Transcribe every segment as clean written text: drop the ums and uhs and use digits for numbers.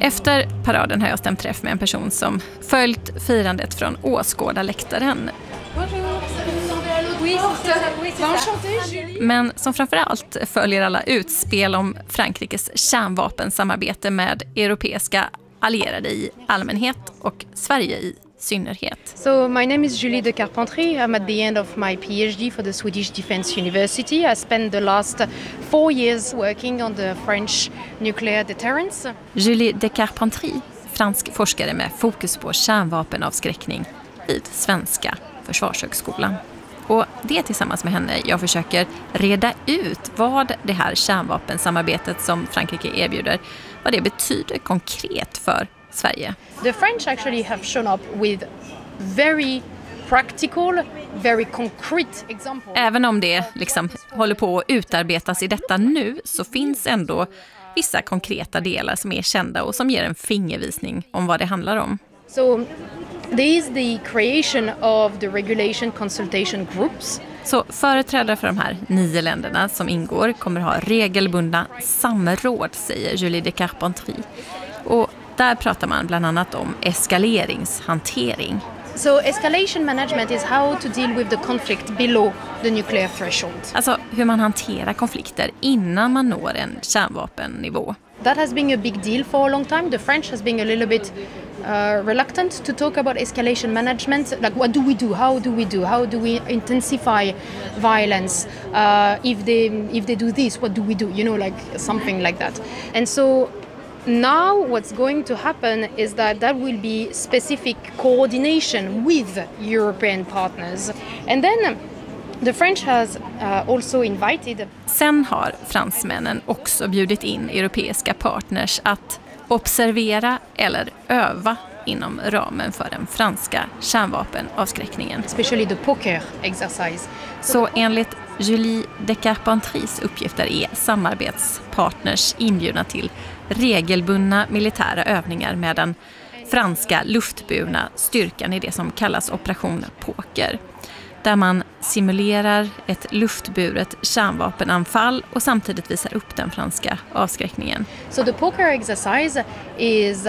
Efter paraden har jag stämt träff med en person som följt firandet från åskådarläktaren. Men som framförallt följer alla utspel om Frankrikes kärnvapensamarbete med europeiska allierade i allmänhet och Sverige i synnerhet. So my name is Julie de Carpentry. I'm at the end of my PhD for the Swedish Defence University. I spent the last 4 years working on the French nuclear deterrence. Julie de Carpentry, fransk forskare med fokus på kärnvapenavskräckning vid Svenska försvarshögskolan. Och det tillsammans med henne jag försöker reda ut vad det här kärnvapensamarbetet som Frankrike erbjuder, vad det betyder konkret för Sverige. The French actually have shown up with very practical, very concrete examples. Även om det liksom håller på att utarbetas i detta nu så finns ändå vissa konkreta delar som är kända och som ger en fingervisning om vad det handlar om. So there is the creation of the regulation consultation groups. Så företrädare för de här 9 länderna som ingår kommer ha regelbundna samråd, säger Julie de Carpentry. Och där pratar man bland annat om eskaleringshantering. So escalation management is how to deal with the conflict below the nuclear threshold. Alltså hur man hanterar konflikter innan man når en kärnvapennivå. That has been a big deal for a long time. The French has been a little bit reluctant to talk about escalation management. Like, what do we do? How do we do? How do we intensify violence? If they do this, what do we do? You know, like something like that. And so now what's going to happen is that there will be specific coordination with European partners. And then the French has also invited. Sen har fransmännen också bjudit in europeiska partners att observera eller öva inom ramen för den franska kärnvapenavskräckningen. Especially the poker exercise. Så enligt Julie de Carpentrys uppgifter är samarbetspartners inbjudna till regelbundna militära övningar med den franska luftburna styrkan i det som kallas Operation Poker, där man simulerar ett luftburet kärnvapenanfall och samtidigt visar upp den franska avskräckningen. So the poker exercise is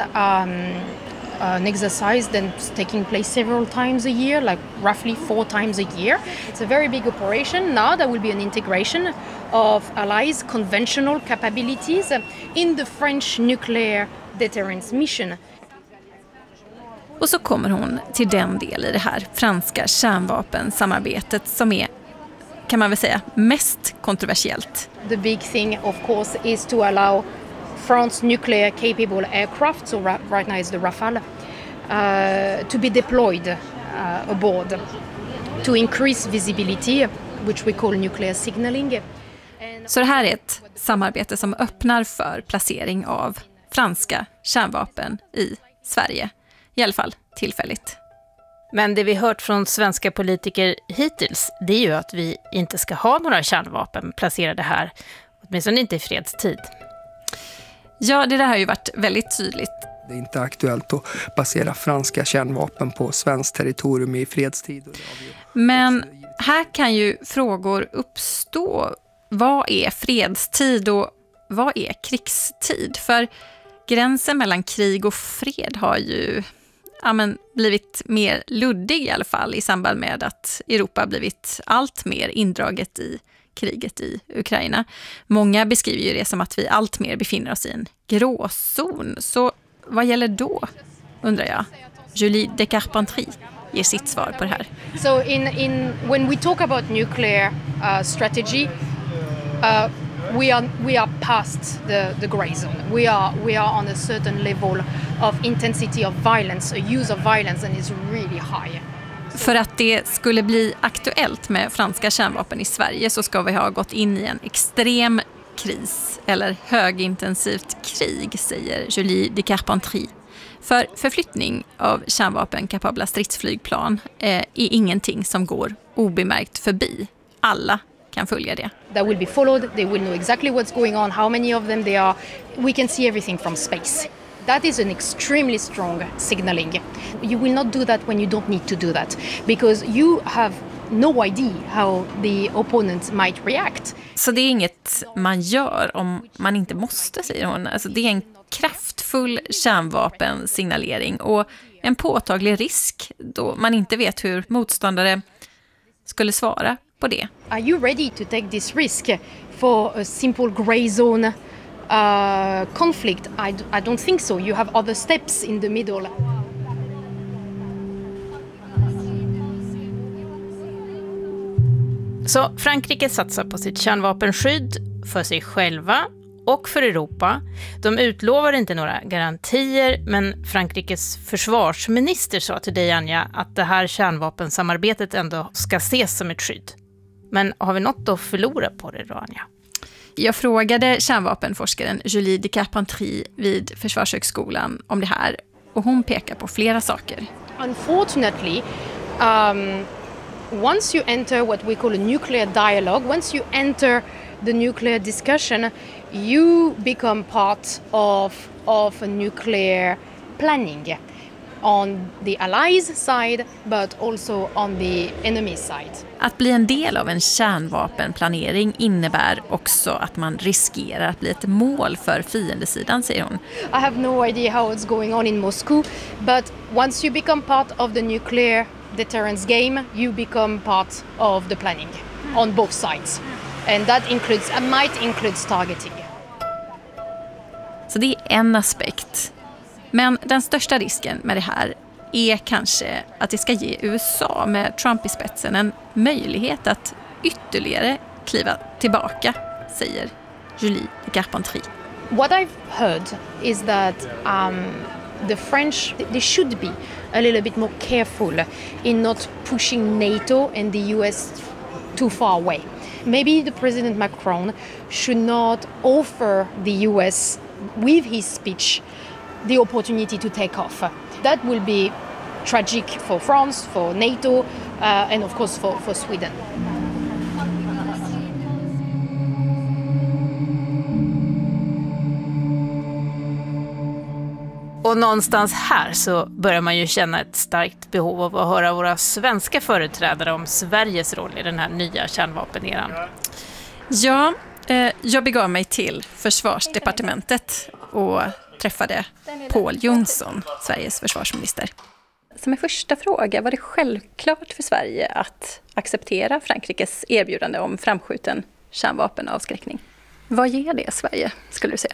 an exercise that's taking place several times a year, like roughly 4 times a year. It's a very big operation. Now there will be an integration of allies' conventional capabilities in the French nuclear deterrence mission. Och så kommer hon till den del i det här franska kärnvapensamarbetet som är, kan man väl säga, mest kontroversiellt. The big thing, of course, is to allow France nuclear capable aircraft, so right now it's the Rafale, to be deployed aboard to increase visibility, which we call nuclear signaling. Så det här är ett samarbete som öppnar för placering av franska kärnvapen i Sverige. I alla fall tillfälligt. Men det vi hört från svenska politiker hittills, det är ju att vi inte ska ha några kärnvapen placerade här, åtminstone inte i fredstid. Ja, det där har ju varit väldigt tydligt. Det är inte aktuellt att basera franska kärnvapen på svenskt territorium i fredstid. Men här kan ju frågor uppstå. Vad är fredstid och vad är krigstid? För gränsen mellan krig och fred har ju blivit mer luddig i alla fall i samband med att Europa blivit allt mer indraget i kriget i Ukraina. Många beskriver ju det som att vi allt mer befinner oss i en gråzon. Så vad gäller då, undrar jag? Julie de Carpentry ger sitt svar på det här. So when we talk about nuclear strategy, we are past the gray zone. We are on a certain level of intensity of violence, use of violence, and is really high. För att det skulle bli aktuellt med franska kärnvapen i Sverige så ska vi ha gått in i en extrem kris eller högintensivt krig, säger Julie de Carpentry. För förflyttning av kärnvapenkapabla stridsflygplan är ingenting som går obemärkt förbi. Alla kan följa det. That will be followed. They will know exactly what's going on, how many of them there are. We can see everything from space. That is an extremely strong signaling. You will not do that when you don't need to do that, because you have no idea how the opponent might react. Så det är inget man gör om man inte måste, säger hon. Alltså det är en kraftfull kärnvapensignalering och en påtaglig risk då man inte vet hur motståndare skulle svara på det. Are you ready to take this risk for a simple grey zone conflict? I don't think so. You have other steps in the middle. Så Frankrike satsar på sitt kärnvapenskydd för sig själva och för Europa. De utlovar inte några garantier, men Frankrikes försvarsminister sa till dig, Anja, att det här kärnvapensamarbetet ändå ska ses som ett skydd. Men har vi något att förlora på det då, Anja? Jag frågade kärnvapenforskaren Julie de Carpentry vid Försvarshögskolan om det här och hon pekar på flera saker. Unfortunately, once you enter what we call a nuclear dialogue, once you enter the nuclear discussion, you become part of a nuclear planning on the allies' side, but also on the enemy's side. Att bli en del av en kärnvapenplanering innebär också att man riskerar att bli ett mål för fiendesidan, säger hon. I have no idea how it's going on in Moscow, but once you become part of the nuclear deterrence game, you become part of the planning on both sides. And that might include targeting. Så det är en aspekt. Men den största risken med det här är kanske att det ska ge USA med Trump i spetsen en möjlighet att ytterligare kliva tillbaka, säger Julie de Carpentry. What I've heard is that the French, they should be a little bit more careful in not pushing NATO and the US too far away. Maybe the President Macron should not offer the US with his speech the opportunity to take off. That will be tragic for France, for NATO, and of course for Sweden. Och någonstans här så börjar man ju känna ett starkt behov av att höra våra svenska företrädare om Sveriges roll i den här nya kärnvapeneran. Ja, jag begav mig till Försvarsdepartementet och träffade Pål Jonsson, Sveriges försvarsminister. Som en första fråga, var det självklart för Sverige att acceptera Frankrikes erbjudande om framskjuten kärnvapenavskräckning? Vad ger det Sverige, skulle du säga?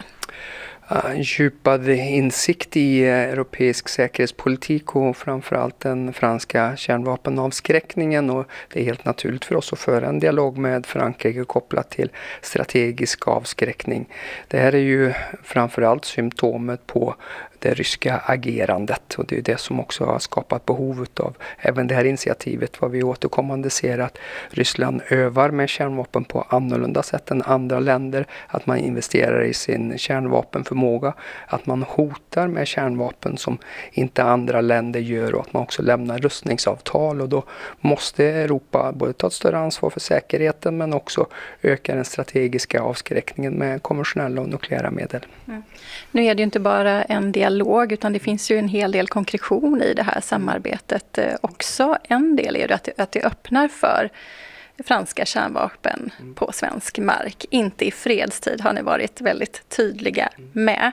En djupad insikt i europeisk säkerhetspolitik och framförallt den franska kärnvapenavskräckningen, och det är helt naturligt för oss att föra en dialog med Frankrike kopplat till strategisk avskräckning. Det här är ju framförallt symptomet på det ryska agerandet, och det är det som också har skapat behovet av även det här initiativet, vad vi återkommande ser att Ryssland övar med kärnvapen på annorlunda sätt än andra länder, att man investerar i sin kärnvapenförmåga, att man hotar med kärnvapen som inte andra länder gör, och att man också lämnar rustningsavtal, och då måste Europa både ta ett större ansvar för säkerheten men också öka den strategiska avskräckningen med konventionella och nukleära medel. Mm. Nu är det ju inte bara en dialog, utan det finns ju en hel del konkretion i det här samarbetet också. En del är ju att det öppnar för franska kärnvapen på svensk mark. Inte i fredstid har ni varit väldigt tydliga med.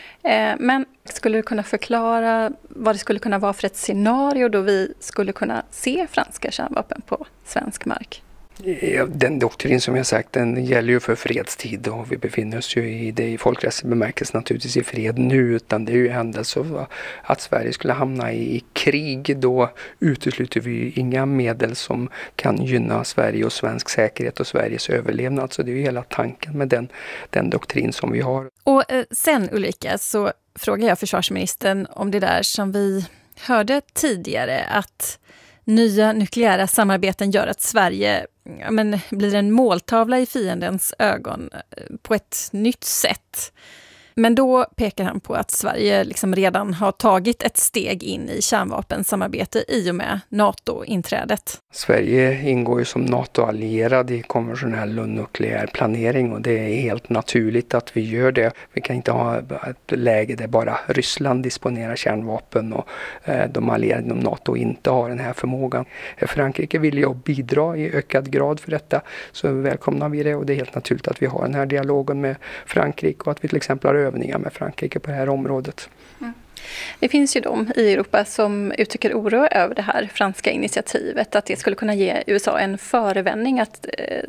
Men skulle du kunna förklara vad det skulle kunna vara för ett scenario då vi skulle kunna se franska kärnvapen på svensk mark? Ja, den doktrin som jag sagt, den gäller ju för fredstid, och vi befinner oss ju i det i folkrättslig bemärkelse naturligtvis i fred nu, utan det är ju händelse att Sverige skulle hamna i krig, då utesluter vi inga medel som kan gynna Sverige och svensk säkerhet och Sveriges överlevnad, så det är ju hela tanken med den doktrin som vi har. Och sen Ulrika så frågar jag försvarsministern om det där som vi hörde tidigare, att nya nukleära samarbeten gör att Sverige blir en måltavla i fiendens ögon på ett nytt sätt. Men då pekar han på att Sverige liksom redan har tagit ett steg in i kärnvapensamarbete i och med NATO-inträdet. Sverige ingår ju som NATO-allierad i konventionell och nukleär planering och det är helt naturligt att vi gör det. Vi kan inte ha ett läge där bara Ryssland disponerar kärnvapen och de allierade inom NATO inte har den här förmågan. Frankrike vill ju bidra i ökad grad för detta, så välkomnar vi det och det är helt naturligt att vi har den här dialogen med Frankrike och att vi till exempel har övningar med Frankrike på det här området. Det finns ju de i Europa som uttrycker oro över det här franska initiativet, att det skulle kunna ge USA en förevändning att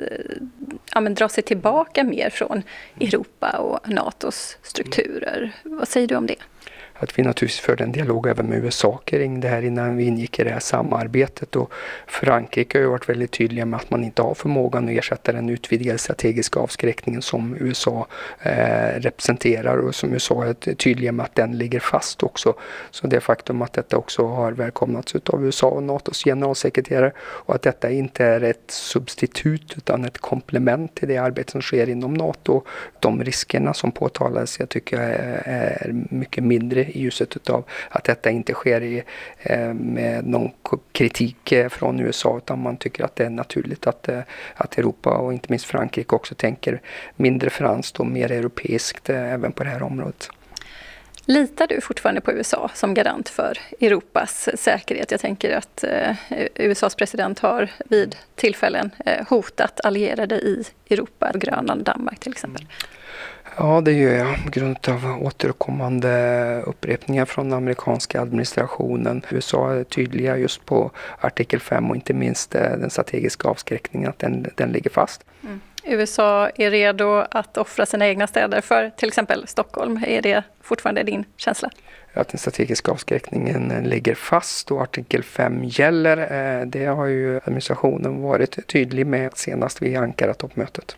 dra sig tillbaka mer från Europa och NATOs strukturer. Vad säger du om det? Att vi naturligtvis förde en dialog även med USA kring det här innan vi ingick i det här samarbetet, och Frankrike har ju varit väldigt tydliga med att man inte har förmågan att ersätta den utvidgade strategiska avskräckningen som USA representerar och som USA är tydliga med att den ligger fast också. Så det faktum att detta också har välkomnats av USA och NATOs generalsekreterare och att detta inte är ett substitut utan ett komplement till det arbete som sker inom NATO. De riskerna som påtalades jag tycker är mycket mindre i ljuset av att detta inte sker med någon kritik från USA, utan man tycker att det är naturligt att Europa och inte minst Frankrike också tänker mindre franskt och mer europeiskt även på det här området. Litar du fortfarande på USA som garant för Europas säkerhet? Jag tänker att USAs president har vid tillfällen hotat allierade i Europa, Grönland och Danmark till exempel. Ja, det gör jag på grund av återkommande upprepningar från den amerikanska administrationen. USA är tydliga just på artikel 5 och inte minst den strategiska avskräckningen, att den ligger fast. USA är redo att offra sina egna städer för till exempel Stockholm. Är det fortfarande din känsla? Att den strategiska avskräckningen ligger fast och artikel 5 gäller. Det har ju administrationen varit tydlig med senast vid Ankara-toppmötet.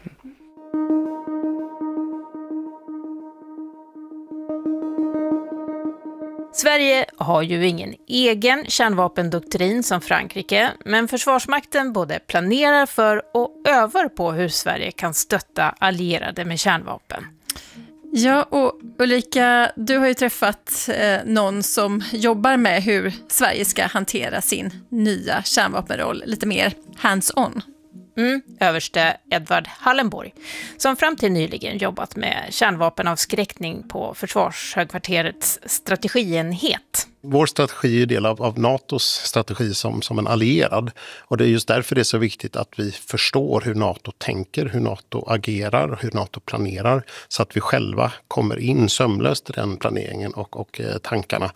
Sverige har ju ingen egen kärnvapendoktrin som Frankrike, men Försvarsmakten både planerar för och övar på hur Sverige kan stötta allierade med kärnvapen. Ja, och Ulrika, du har ju träffat någon som jobbar med hur Sverige ska hantera sin nya kärnvapenroll lite mer hands-on. Överste Edvard Hallenborg, som fram till nyligen jobbat med kärnvapenavskräckning på Försvarshögkvarterets strategienhet. Vår strategi är del av NATOs strategi som en allierad, och det är just därför det är så viktigt att vi förstår hur NATO tänker, hur NATO agerar, hur NATO planerar, så att vi själva kommer in sömlöst i den planeringen och tankarna.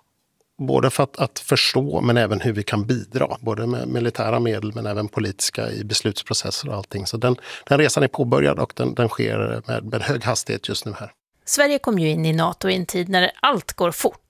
Både för att förstå men även hur vi kan bidra, både med militära medel men även politiska i beslutsprocesser och allting. Så den resan är påbörjad och den sker med hög hastighet just nu här. Sverige kom ju in i NATO i en tid när allt går fort.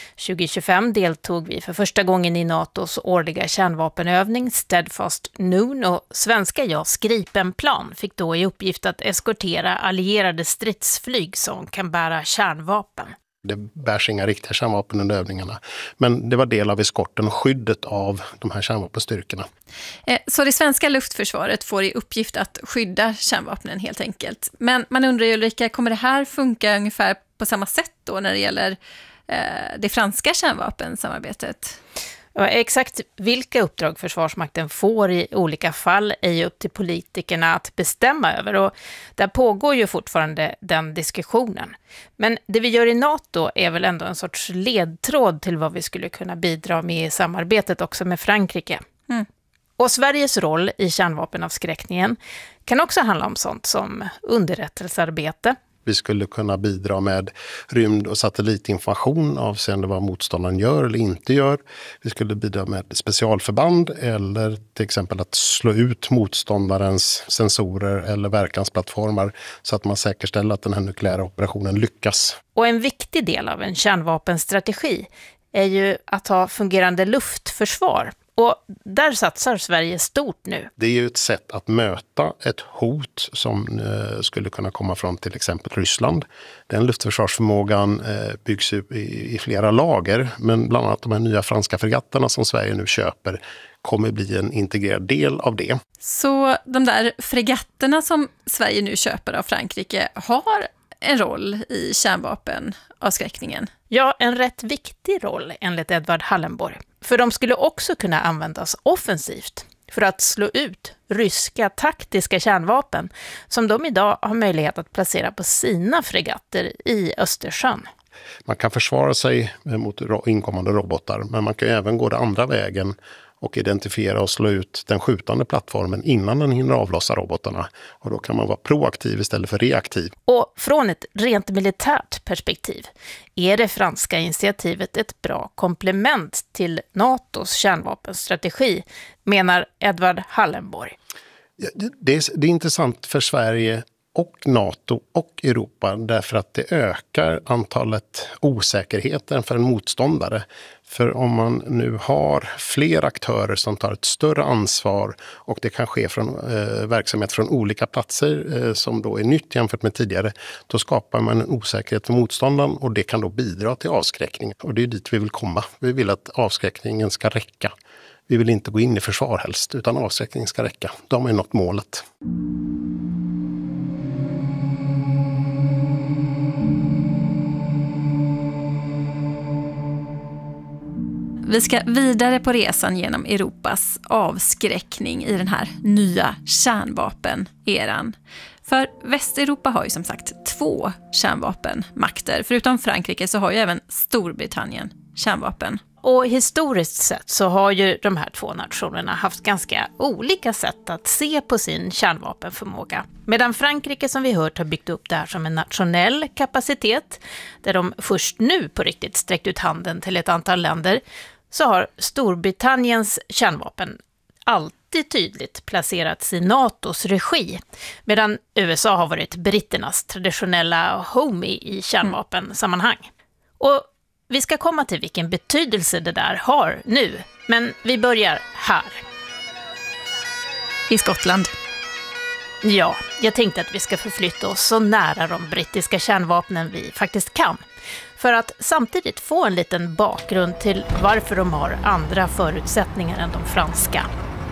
2025 deltog vi för första gången i NATOs årliga kärnvapenövning Steadfast Noon, och svenska JAS Gripenplan fick då i uppgift att eskortera allierade stridsflyg som kan bära kärnvapen. Det bärs inga riktiga kärnvapen under övningarna, men det var del av eskorten och skyddet av de här kärnvapenstyrkorna. Så det svenska luftförsvaret får i uppgift att skydda kärnvapnen helt enkelt. Men man undrar ju, Ulrika, kommer det här funka ungefär på samma sätt då när det gäller det franska kärnvapensamarbetet? Ja, exakt vilka uppdrag Försvarsmakten får i olika fall är ju upp till politikerna att bestämma över, och där pågår ju fortfarande den diskussionen. Men det vi gör i NATO är väl ändå en sorts ledtråd till vad vi skulle kunna bidra med i samarbetet också med Frankrike. Och Sveriges roll i kärnvapenavskräckningen kan också handla om sånt som underrättelsearbete. Vi skulle kunna bidra med rymd- och satellitinformation avseende vad motståndaren gör eller inte gör. Vi skulle bidra med specialförband eller till exempel att slå ut motståndarens sensorer eller verkansplattformar så att man säkerställer att den här nukleära operationen lyckas. Och en viktig del av en kärnvapenstrategi är ju att ha fungerande luftförsvar. Och där satsar Sverige stort nu. Det är ju ett sätt att möta ett hot som skulle kunna komma från till exempel Ryssland. Den luftförsvarsförmågan byggs upp i flera lager, men bland annat de här nya franska fregatterna som Sverige nu köper kommer bli en integrerad del av det. Så de där fregatterna som Sverige nu köper av Frankrike, har en roll i kärnvapenavskräckningen? Ja, en rätt viktig roll enligt Edvard Hallenborg. För de skulle också kunna användas offensivt för att slå ut ryska taktiska kärnvapen som de idag har möjlighet att placera på sina fregatter i Östersjön. Man kan försvara sig mot inkommande robotar, men man kan även gå den andra vägen och identifiera och slå ut den skjutande plattformen innan den hinner avlossa robotarna. Och då kan man vara proaktiv istället för reaktiv. Och från ett rent militärt perspektiv är det franska initiativet ett bra komplement till NATOs kärnvapenstrategi, menar Edvard Hallenborg. Det är intressant för Sverige och NATO och Europa därför att det ökar antalet osäkerheter för en motståndare. För om man nu har fler aktörer som tar ett större ansvar och det kan ske från verksamhet från olika platser som då är nytt jämfört med tidigare, då skapar man en osäkerhet för motståndaren och det kan då bidra till avskräckning. Och det är dit vi vill komma. Vi vill att avskräckningen ska räcka. Vi vill inte gå in i försvar helst, utan avskräckningen ska räcka. De har nått målet. Vi ska vidare på resan genom Europas avskräckning i den här nya kärnvapeneran. För Västeuropa har ju som sagt 2 kärnvapenmakter. Förutom Frankrike så har ju även Storbritannien kärnvapen. Och historiskt sett så har ju de här 2 nationerna haft ganska olika sätt att se på sin kärnvapenförmåga. Medan Frankrike, som vi hört, har byggt upp det här som en nationell kapacitet, där de först nu på riktigt sträckt ut handen till ett antal länder, så har Storbritanniens kärnvapen alltid tydligt placerats i NATOs regi, medan USA har varit britternas traditionella homie i kärnvapensammanhang. Och vi ska komma till vilken betydelse det där har nu, men vi börjar här. I Skottland. Ja, jag tänkte att vi ska förflytta oss så nära de brittiska kärnvapnen vi faktiskt kan. För att samtidigt få en liten bakgrund till varför de har andra förutsättningar än de franska.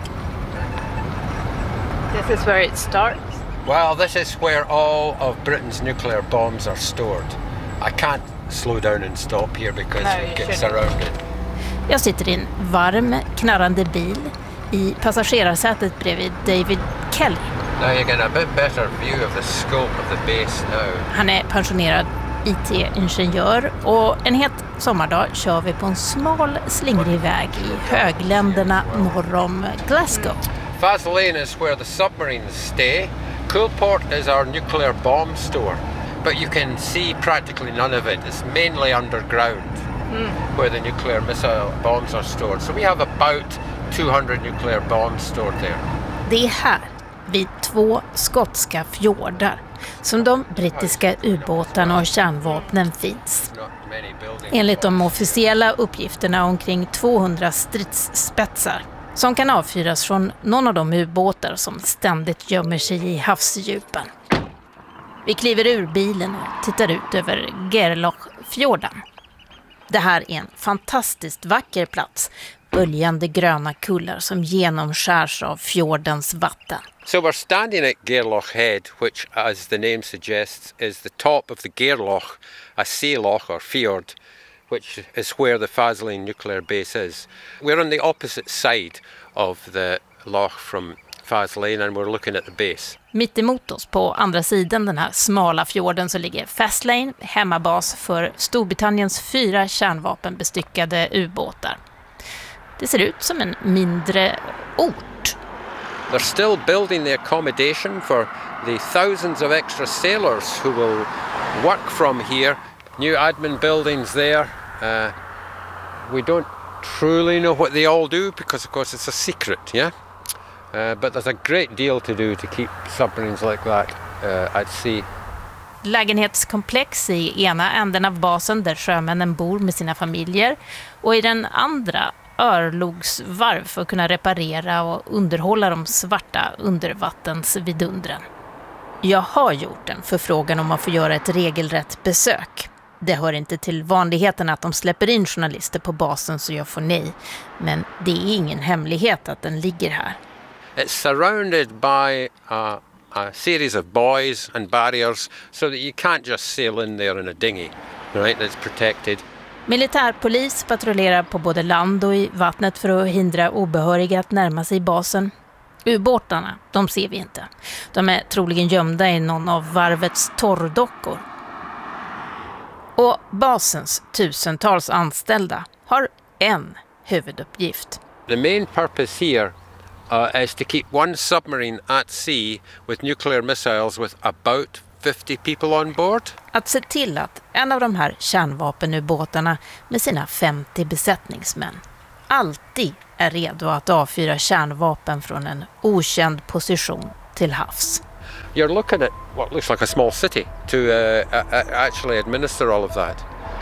This is where it starts. Well, this is where all of Britain's nuclear bombs are stored. I can't slow down and stop here because we get surrounded. Jag sitter i en varm, knarrande bil i passagerarsätet bredvid David Kelly. Now you get a bit better view of the scope of the base now. Han är pensionerad IT-ingenjör och en het sommardag kör vi på en smal, slingrig väg i högländerna norr om Glasgow. Faslane is where the submarines stay. Coulport is our nuclear bomb store. But you can see practically none of it. It's mainly underground where the nuclear missile bombs are stored. So we have about 200 nuclear bombs stored there. Det är här, vid 2 skotska fjordar, som de brittiska ubåtarna och kärnvapnen finns. Enligt de officiella uppgifterna omkring 200 stridsspetsar som kan avfyras från någon av de ubåtar som ständigt gömmer sig i havsdjupen. Vi kliver ur bilen och tittar ut över Gerlochfjorden. Det här är en fantastiskt vacker plats. Böljande gröna kullar som genomskärs av fjordens vatten. So we're standing at Gerloch Head, which, as the name suggests, is the top of the Gerloch, a sea loch or fjord, which is where the Faslane nuclear base is. We're on the opposite side of the loch from Faslane and we're looking at the base. Mitt emot oss på andra sidan den här smala fjorden så ligger Faslane, hemmabas för Storbritanniens 4 kärnvapenbestyckade ubåtar. Det ser ut som en mindre ort. They're still building the accommodation for the thousands of extra sailors who will work from here. New admin buildings there. We don't truly know what they all do because, of course, it's a secret, yeah? But there's a great deal to do to keep submarines like that at sea. Lägenhetskomplex i ena änden av basen där sjömännen bor med sina familjer och i den andra örlogsvarv för att kunna reparera och underhålla de svarta undervattensvidundren. Jag har gjort en förfrågan om att få göra ett regelrätt besök. Det hör inte till vanligheten att de släpper in journalister på basen så jag får nej. Men det är ingen hemlighet att den ligger här. It's surrounded by a a series of buoys and barriers so that you can't just sail in there in a dinghy, right? It's protected. Militärpolis patrullerar på både land och i vattnet för att hindra obehöriga att närma sig basen. Ubåtarna, de ser vi inte. De är troligen gömda i någon av varvets torrdockor. Och basens tusentals anställda har en huvuduppgift. The main purpose here is to keep one submarine at sea with nuclear missiles with about 50 people on board. Att se till att en av de här kärnvapenubåtarna med sina 50 besättningsmän alltid är redo att avfyra kärnvapen från en okänd position till havs. You're looking at what looks like a small city to actually administer all of that.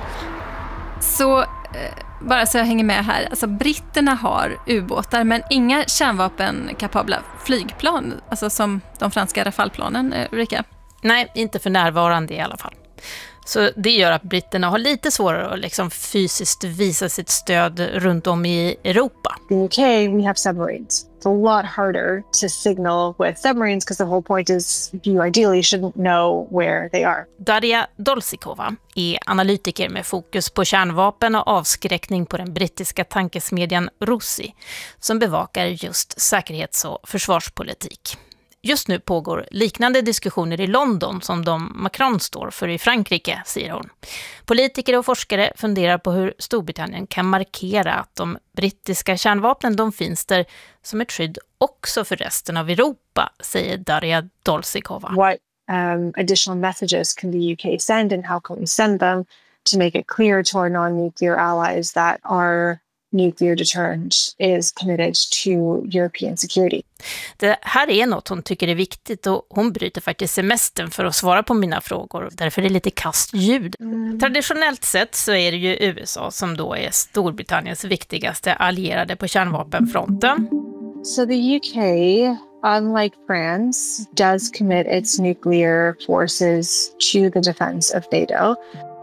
Så bara så jag hänger med här, alltså britterna har ubåtar men inga kärnvapenkapabla flygplan, alltså som de franska Rafale-planen, Ulrika? Nej, inte för närvarande i alla fall. Så det gör att britterna har lite svårare att liksom fysiskt visa sitt stöd runt om i Europa. In the UK, we have submarines. It's a lot harder to signal with submarines because the whole point is you ideally shouldn't know where they are. Daria Dolsikova är analytiker med fokus på kärnvapen och avskräckning på den brittiska tankesmedjan ROSI som bevakar just säkerhets- och försvarspolitik. Just nu pågår liknande diskussioner i London som de Macron står för i Frankrike, säger hon. Politiker och forskare funderar på hur Storbritannien kan markera att de brittiska kärnvapnen de finns där som ett skydd också för resten av Europa, säger Daria Dolsikova. What additional messages can the UK send and how can we send them to make it clear to our non-nuclear allies that our nuclear deterrent is committed to European security. Det här är något hon tycker är viktigt och hon bryter faktiskt semestern för att svara på mina frågor. Därför är det lite kastljud. Traditionellt sett så är det ju USA som då är Storbritanniens viktigaste allierade på kärnvapenfronten. So the UK, unlike France, does commit its nuclear forces to the defense of NATO.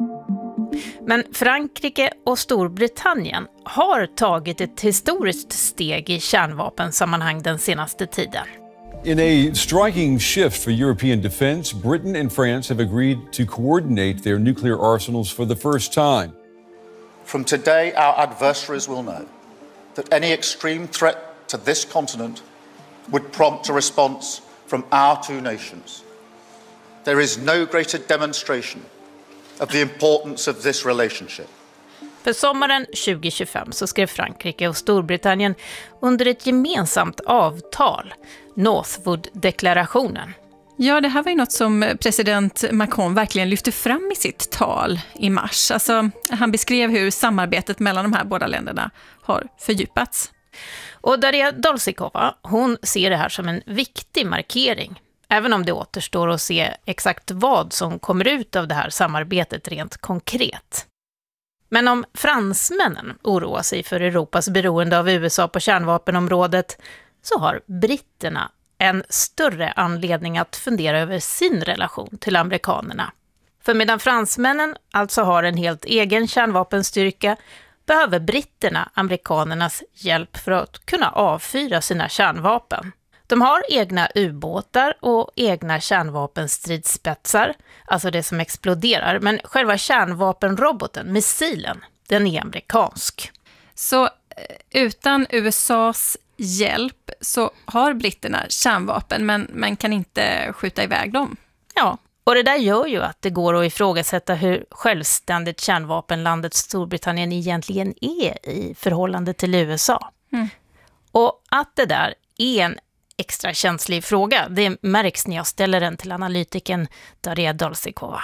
Men Frankrike och Storbritannien har tagit ett historiskt steg i kärnvapensammanhang den senaste tiden. In a striking shift for European defense, Britain and France have agreed to coordinate their nuclear arsenals for the first time. From today, our adversaries will know that any extreme threat to this continent would prompt a response from our two nations. There is no greater demonstration of the importance of this relationship. För sommaren 2025 så skrev Frankrike och Storbritannien under ett gemensamt avtal, Northwood-deklarationen. Ja, det här var ju något som president Macron verkligen lyfte fram i sitt tal i mars. Alltså, han beskrev hur samarbetet mellan de här båda länderna har fördjupats. Och Daria Dolsikova, hon ser det här som en viktig markering. Även om det återstår att se exakt vad som kommer ut av det här samarbetet rent konkret. Men om fransmännen oroar sig för Europas beroende av USA på kärnvapenområdet så har britterna en större anledning att fundera över sin relation till amerikanerna. För medan fransmännen alltså har en helt egen kärnvapenstyrka behöver britterna amerikanernas hjälp för att kunna avfyra sina kärnvapen. De har egna ubåtar och egna kärnvapenstridsspetsar, alltså det som exploderar, men själva kärnvapenroboten, missilen, den är amerikansk. Så utan USAs hjälp så har britterna kärnvapen men kan inte skjuta iväg dem. Ja, och det där gör ju att det går att ifrågasätta hur självständigt kärnvapenlandet Storbritannien egentligen är i förhållande till USA. Och att det där är en extra känslig fråga, det märks när jag ställer den till analytiken Daria Dolsikova.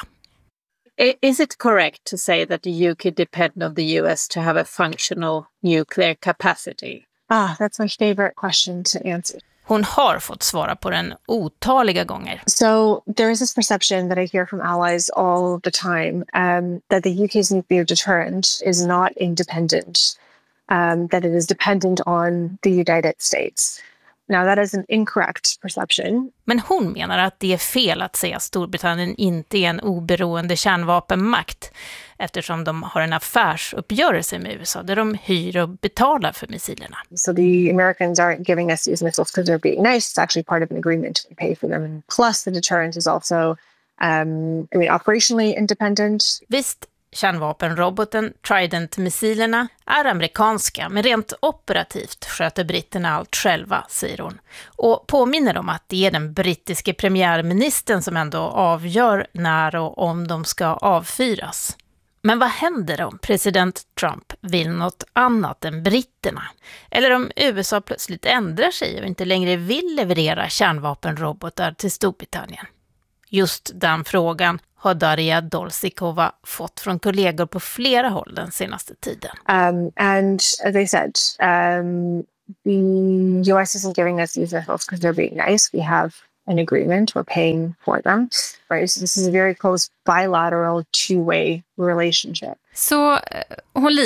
Is it correct to say that the UK depend on the US to have a functional nuclear capacity? That's my favorite question to answer. Hon har fått svara på den otaliga gånger. So there is this perception that I hear from allies all the time that the UK's nuclear deterrent is not independent, that it is dependent on the United States. Now, that is an incorrect perception. Men hon menar att det är fel att säga att Storbritannien inte är en oberoende kärnvapenmakt eftersom de har en affärsuppgörelse med USA där de hyr och betalar för missilerna. So the Americans aren't giving us these missiles because they're being nice. It's actually part of an agreement to pay for them. Plus the deterrent is also operationally independent. Visst, kärnvapenroboten Trident-missilerna är amerikanska, men rent operativt sköter britterna allt själva, säger hon. Och påminner om att det är den brittiske premiärministern som ändå avgör när och om de ska avfyras. Men vad händer om president Trump vill något annat än britterna? Eller om USA plötsligt ändrar sig och inte längre vill leverera kärnvapenrobotar till Storbritannien? Just den frågan har Daria Dolzikova fått från kollegor på flera håll den senaste tiden. And as I said, the US isn't giving us these missiles because they're being nice. We have an agreement. We're paying for them. Right? So this is a very close bilateral two-way relationship. Så hon